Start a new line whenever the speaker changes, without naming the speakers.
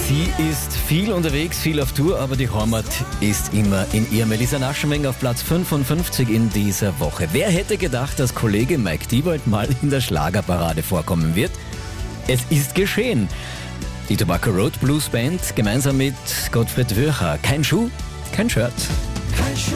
Sie ist viel unterwegs, viel auf Tour, aber die Heimat ist immer in ihr. Melissa Naschenweng auf Platz 55 in dieser Woche. Wer hätte gedacht, dass Kollege Mike Diebold mal in der Schlagerparade vorkommen wird? Es ist geschehen. Die Tobacco Road Blues Band gemeinsam mit Gottfried Wöcher. Kein Schuh, kein Shirt.
Kein Schuh,